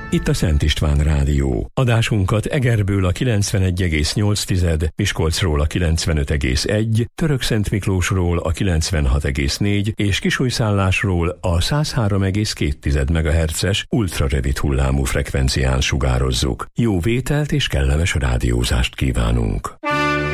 Itt a Szent István Rádió. Adásunkat Egerből a 91,8, Miskolcról a 95,1, Törökszentmiklósról a 96,4 és Kisújszállásról a 103,2 MHz-es ultrarövid hullámú frekvencián sugározzuk. Jó vételt és kellemes rádiózást kívánunk!